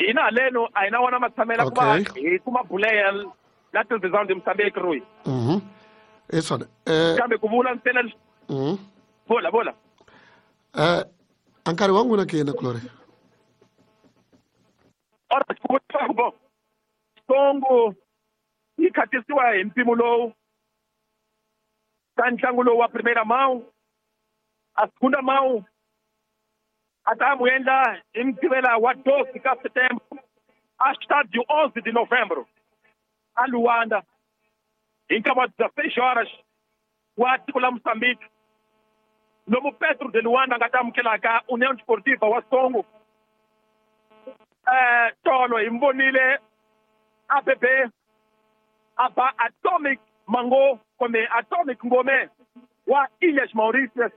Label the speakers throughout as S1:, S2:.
S1: ina leno aina wana matsamela kuba kuma buleya la television de Mozambique Rui.
S2: Eso
S1: kambe kuvula ntena bola
S2: ankari wangu na kena Klore
S1: ora kubo Songo ikhatisiwa impimo lo kantlangu lo wa primeira mão a segunda mão atamuenda imtivela wa 12 de setembro a estádio 11 de novembro a Luanda em cama 16 horas o artigo Moçambique no Petro de Luanda ngatamukela ka União Desportiva wa Songo tolo imbonile APP aba Atomic Mango como Atomic Ngome wa Ilhas Maurícias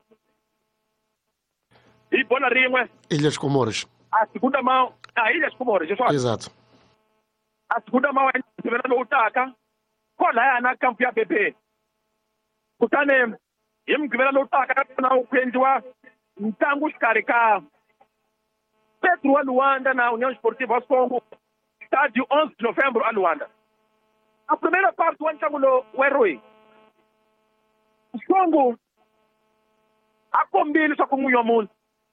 S1: e bola rimwe
S2: Ilhas Comores
S1: a segunda mão a Ilhas Comores
S2: exato
S1: a segunda mão é no utaka kola na campo ya APP kutane imgivela no utaka na ukwendiwa ntangu xikarika Petro wa Luanda na União Desportiva Songo estádio 11 de novembro a Luanda. A primeira parte do Antangulo Weroi. O Songo a combina só com o mundo.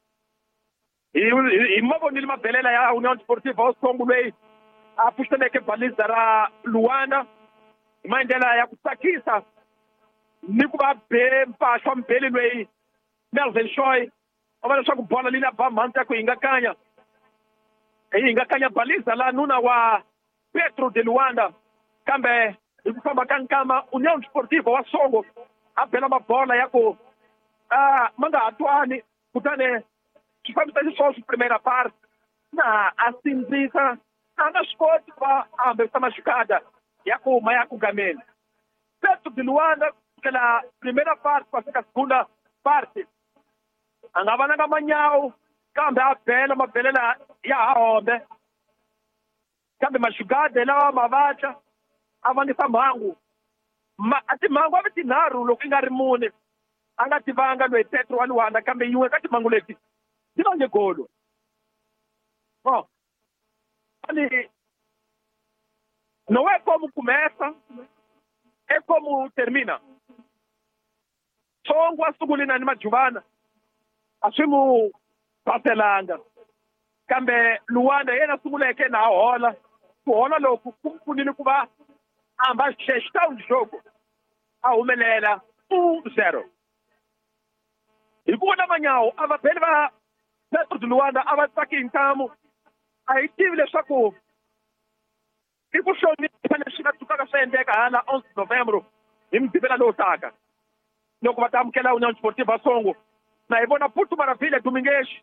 S1: E mavonile mabelela ya União Desportiva o Songo lei a pustane ke baliza ra Luanda. Mandela ya kusakisa nikuba be mpasho mbele lei Melvin Shoy. Obana só com bola ali na bamanta com ingakanya. Ingakanya baliza la nuna wa Petro de Luanda. Kambe ikufamba kankama União Desportiva wa Songo apela mabola yako manga atwani kutane kifamisa só primeira parte na asinzika ana skoti kwa ambe sama shikada yako mayako gameni Petro de Luanda kala primeira parte kwa segunda parte angavana kama nyao kambe apela mabelela ya hombe kambe mashugade la mavacha avangisa mangu ati mangu aviti naru loko ingari mune angati vanga lwe Petro wa Luanda kambe yin'we ka timangu leti ti vange golo ani não é como começa é como termina Songo asungulina ni majuvana aswimu Batelanga kambe Luanda yena sunguleke na hola kuhola lokhu kumfunile kuba amba sheshta ujogo ahumelela 1-0 ikuna manyawo abapheli ba Petro de Luanda abatsaki intamu ayitivile swaku ikushoni paneshika tukaka sendeka hala 11 Novembro imdibela lo taka loko batamkela União Desportiva Songo na ibona Puto Maravilha Domingues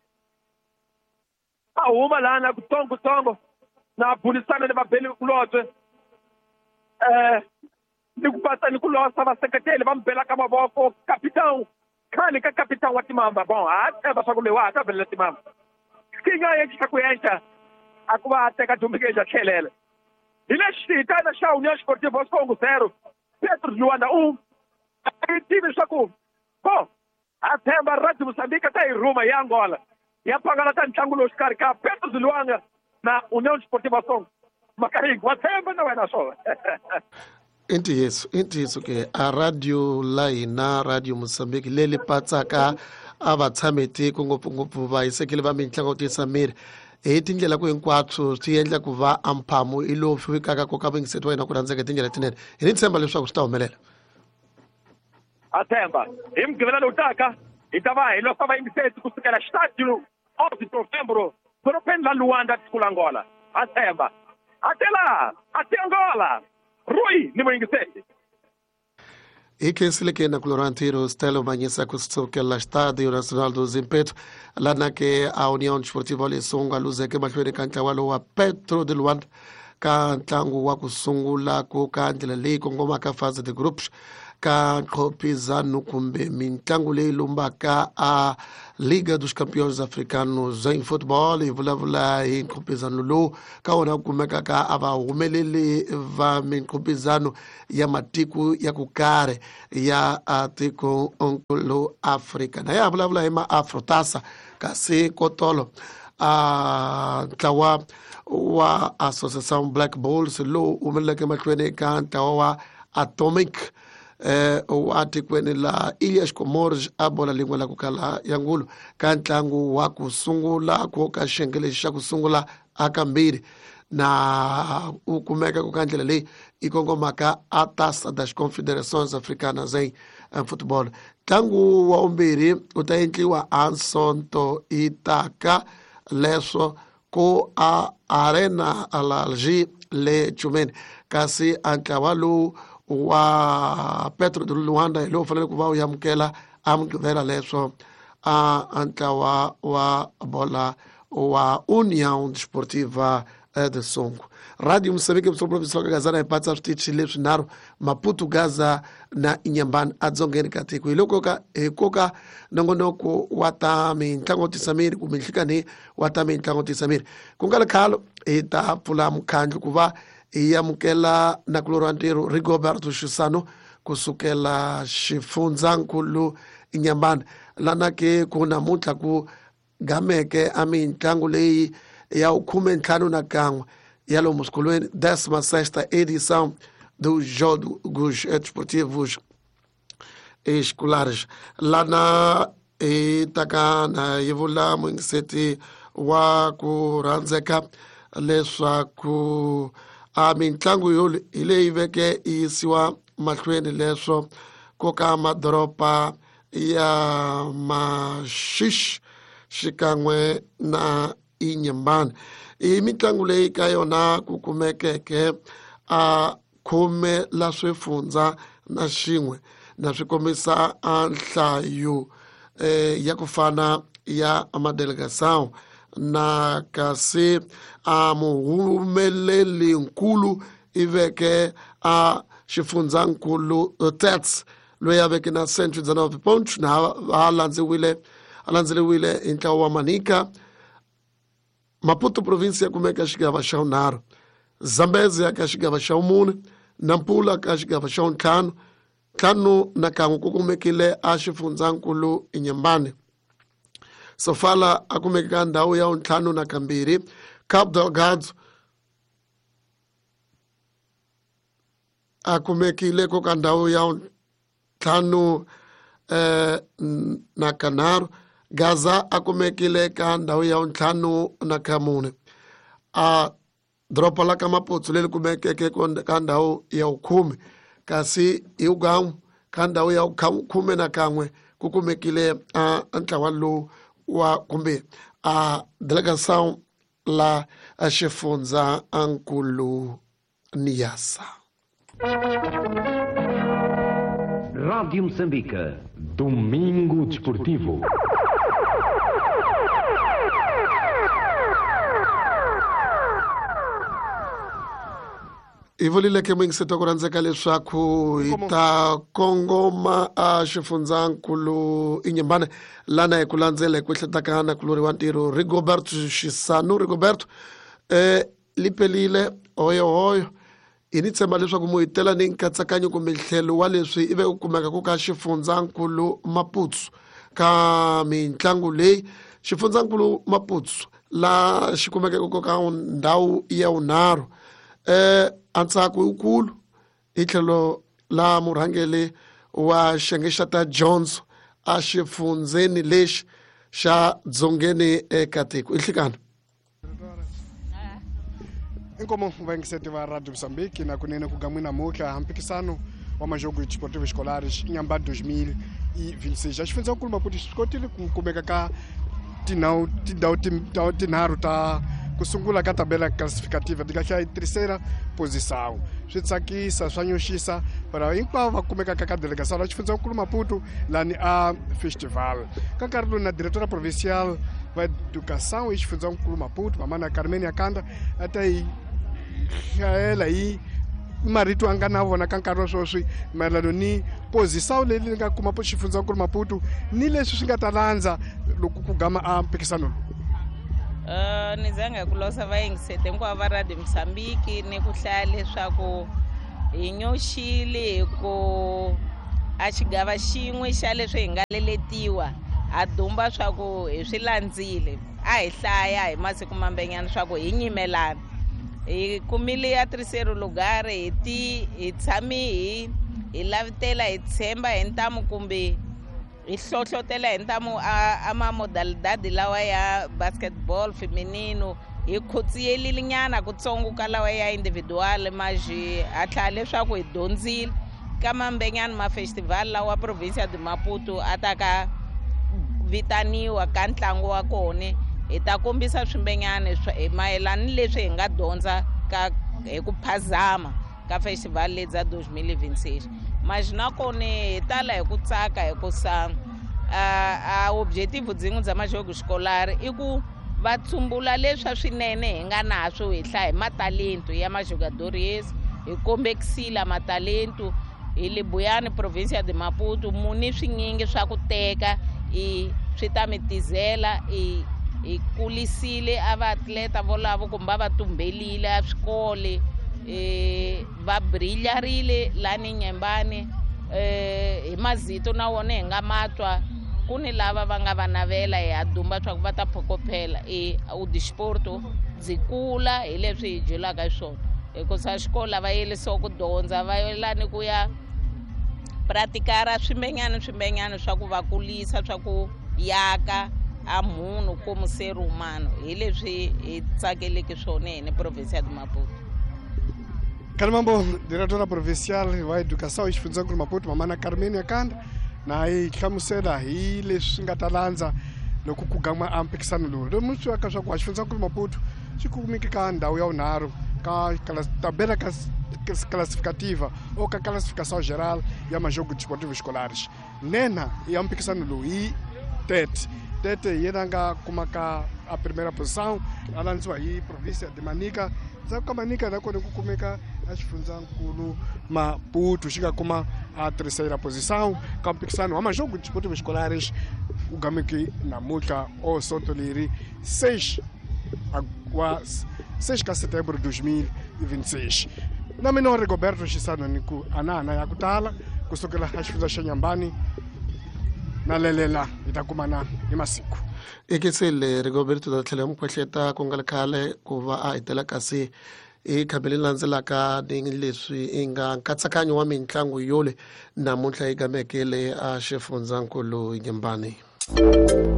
S1: uma lana kutongo na bulisana le mabeli kulotwe nikupasa nikulosa vaseketeli vambela ka mavoko kapitão khani ka kapitão wa timamba bon aba sakulewa atabela timamba kinga yechi takuyencha akuba ateka Domingues akhelele ile shitana sha União Desportiva Songo 0 Petro de Luanda 1 time saku athemba Rádio Moçambique tá iruma ya Angola yapangala tantlangulo xikari ka Petro de Luanda na União Desportiva Songo makaringi wathemba na wena swo
S2: inti yesu ke a radio laina Radio Moçambique leli patsaka avatshami ngopfungopfu vayisekile va mitlangu tisamiri hi tindlela ku hinkwatso swi endla ku va amphamu i lowu fikaka ko ka vingiseti wa hina ku rhandzeka tindlela tinene hi ni tshemba leswaku swi ta humelela
S1: athemba hi mugqivela lowu taka hi ta va hi losa vayingiseti kusukela estádio 11 de novembro doropeni la Luanda tiko la Angola athemba ate Angola Rui ni muyingiseti
S2: ikhensile ke na kulorantiro Stelo Manyisa kusukela Estádio Nacional do Zimpeto lana ke a União Desportiva le Songo aluzeke mahlweni ka ntlawa wa Petro de Luanda ka ntlangu wa ku sungula ku ka ndlela leyi kongoma ka fase de groups ka nqophizano kumbe mitlangu leyi lumbaka a Liga dos Campeões Africanos em futebol e vulavula hi nqophizano lowu ka wona kumeka ka a vahumeleli va minqophizano ya matiko ya ku karhi ya tiko onkulu Afrika na ya vulavula hi maafrotasa kasi kotolo ntlawa wa Association Black Bulls lowu humeleleke mahlweni ka ntlawa wa Atomic wa tikweni la Elias Comores a bola lingwe la ku kala Yangulu ka ntlangu wa ku sungula ko ka xengele xa ku sungula akambirhi na u kumeka ku ka ndlela leyi i kongomaka a taça das confederações africanas em futebol. Ntlangu wa umbirhi u ta endliwa a Sonto Itaka leswo ko a Arena Alalji le Chumeni kasi a ntlawa lowu wa Petro de Luanda lo fanele ku va u yamukela amukela leswo a ntlawa wa bola wa União Desportiva de Songo. Radio Moçambique mso professor Gazana ipatsa switichi leswi naro Maputo Gaza na Inyambani adzongeni katiko ilokoka ekoka nongonoko wata mitlango tisamiri kumbe nhlikani wata mitlango tisamiri kungala khalo ita pfula mukhandlu kuva iyamukela na kulorwa ntirho Rigoberto Xisano kusukela xifundzakulu Inyambani lana ke kuna mutla ku gameke a mitlangu leyi ya 15 ya lo musculweni 16ª edição dos Jogos Desportivos Escolares lá na itaka na yevula mwingiseti wa ku randzeka leswaku a mitlangu yole ile iveke yisiwa mahlweni leswo koka madoropa ya Mashish xikan'we na Inyambani mitlangu leyi ka yona ku kumekeke a 10 la swifundza na xin'we na swi kombisa a nhlayo ya ku fana ya madelegação na kasi a muhumeleli nkulu iveke a xifundzankulu Tats loyi a veke na 119 points na a landzeliwile hi ntlawa wa Manica. Maputo província kumeka xigava xa unharhu, Zambezia ka xigava xa umune, Nampula ka xigava xa untlhanu, ntlhanu na kan'we ku kumekile a xifundzankulu Inyambani. Sofala a kumeke ka ndhawu ya untlhanu na kambirhi, Cabo Delgado a kumekile ko ka ndhawu ya untlhanu na kanharhu, Gaza a kumekile ka ndhawu ya untlhanu na kamune. A dropa la ka Maputo leri kumekeke ka ndhawu ya 10 kasi Iugangu ka ndhawu ya 11 ku kumekile a ntlawa lowu wa kumbe a delegação la xifundzankulu Niassa.
S3: Rádio Moçambique, Domingo Desportivo.
S2: Ivolileke mwingiseta ku randzeka leswaku hi ta kongoma a xifundzankulu Inyambani lana hi ku landzela ku hletakana ku loriwa ntirho Rigoberto Xisano. Rigoberto lipelile hoyo i ni tshemba leswaku mu hitela ni nkatsakanyo kumbe nhlelo wa leswi ive ku kumeka ku ka xifundzankulu Maputo ka mitlangu leyi xifundzankulu Maputo la xi kumekeke ko ka ndhawu ya unharhu antsako ukulu hi tlhelo la murhangeli wa xiyenge xa ta Jones a xifundzeni lexi xa dzongeni eka tiko ihlikana
S4: inkomo vaingiseti va Radio Moçambique na kunene ku gamwina mutla mpikisano wa majogos desportivos escolares Inyambani 2026 a xifundzankulu Maputo xi kotile ku kumeka ka tindhawu tinharhu ta kusungula ka tabela classificativa di kahlaya terceira posição swi tsakisa swa nyoxisa para hinkwavo va kumekaka ka delegação la xifundzankulu Maputo lani a festival ka nkarhi lowu na diretora provincial va educação hi xifundzankulu Maputo mamana Carmen Yakanda a ta hi hlayela hi marito a nga na vona ka nkarhi wa sweswi mayelana ni posição leyi ni nga kuma xifundzankulu Maputo ni leswi swi nga ta landza loko ku gama a mpikisano lowu.
S5: Ni zanga ku losa vaingisete hinkwavo va Radio Moçambique ni ku hlaya leswaku hi nyoxile ku a xigava xin'we xa leswi hi nga leletiwa a dumba swa ku hi swi landzile a hi hlaya hi masiku mambenyana swa ku hi nyimelana. Hi kumile ya terceiro lugar, hi tshami hi lavitela hi tshemba hi ntamu kumbe hi hlohlotela hi ntamu a mamodalidade lawa ya basketball feminino, hi khutsiyelile nyana kutsongo ka lawa ya individual, maji a tlhela leswaku hi dyondzile ka mambenyana mafestival lawa provincia de Maputo a ta ka vitaniwa ka ntlangu wa kona. Hi ta kombisa swimbenyana hi mayelana ni leswi hi nga dyondza hi ku phazama ka festival leti za 2026. Mas nakona hi tala hi ku tsaka hi ku a objetivo dzin'we bya majogo xikolari i ku va tsumbula leswa swinene hi nga naswo hi hlaya hi matalento ya majogadores, hi kombekisile matalento hi le Buyani provincia de Maputo muni swinyingi swa ku teka swi ta mi tizela hi kulisile a vaatleta volavo kumbe va tumbelile a swikole va brilyarile lani Nyembane hi mazito na wona hi nga matwa ku ni lava va nga va navela hi adumba swa ku va ta phokopela u disporto byi kula hi leswi hi byelaka hi swona hikusa xikola va yelisiwa ku dyondza va yelani ku ya pratikara swimbenyana swa ku va kulisa swa ku yaka a munhu como ser humano, hi leswi hi tsakeleke swona hi ni provincia de Maputo.
S4: Kalimambo, diretora provincial wa educação e Exfunzankulu Maputo, mamana Carmenia Kanda, na hi hlamusela hi leswi nga ta landza loko ku gama a mpikisano lowu. Lomu swi ka swa ku Exfunzankulu Maputo xi kumeke ka ndhawu ya vunharhu ka tabela classificativa ou ka classificação geral ya majogo desportivo escolares. Nena ya mpikisano lowu hi Tete yena nga kumaka a primeira posição, a lançou aí província de Manica. Sabe que a Manica da quando kumeka a Exfunzankulu Maputo chega como a terceira posição, competição a jogo de esportivos escolares, o gamiki na multa ou Sotoliri 6 de setembro de 2026. Na menor Rigoberto Chisano Niku Anana Yakutala, kusokela Exfunzação Nyambani. Nalela itakumana imasiku
S2: ikitsile Rigoberto da tlhela mukwehleta ku nga khale ku va a hitela kasi khabeli landzelaka ni leswi i nga nkatsakanyo wa mitlangu yole namuntlha i gamekele a Xifundzankulu Nyembane.